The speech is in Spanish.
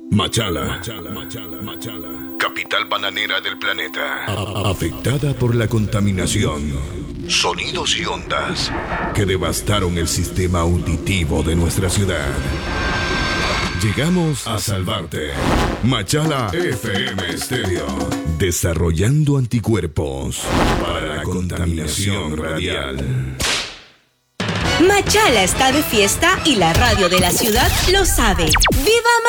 Machala, capital bananera del planeta, afectada por la contaminación, sonidos y ondas que devastaron el sistema auditivo de nuestra ciudad. Llegamos a salvarte. Machala FM Stereo, desarrollando anticuerpos para la contaminación radial. Machala está de fiesta y la radio de la ciudad lo sabe. ¡Viva Machala!